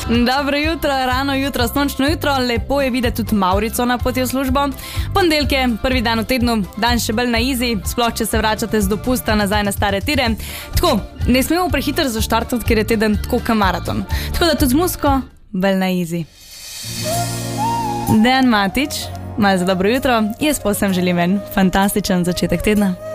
Dobro jutro, rano jutro, sončno jutro, lepo je videti tudi Maurico na poti v službo. Ponedeljek je prvi dan v tednu, dan še bolj na easy, sploh če se vračate z dopusta nazaj na stare tire. Tako, ne smemo prehitro zaštartati, ker je teden tako kot maraton. Tako da tudi z muziko, bolj na easy. Dejan Matić, malo za dobro jutro, jaz pa vsem želim en fantastičen začetek tedna.